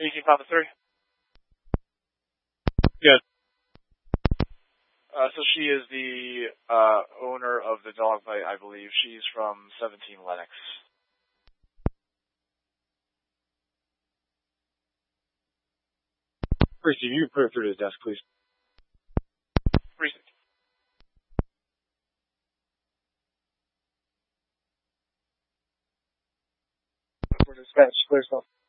18 Papa 3. Good. So she is the owner of the dog bite, I believe. She's from 17 Lennox. Precinct, you can put her through to his desk, please. Precinct. For dispatch, clear stuff.